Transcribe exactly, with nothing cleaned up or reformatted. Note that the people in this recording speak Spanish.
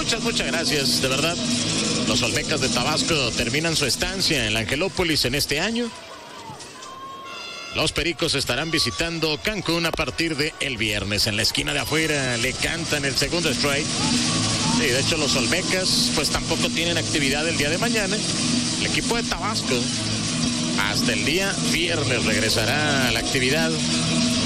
Muchas, muchas gracias, de verdad. Los Olmecas de Tabasco terminan su estancia en la Angelópolis en este año. Los Pericos estarán visitando Cancún a partir de el viernes. En la esquina de afuera le cantan el segundo strike. Sí, de hecho los Olmecas pues tampoco tienen actividad el día de mañana. El equipo de Tabasco hasta el día viernes regresará a la actividad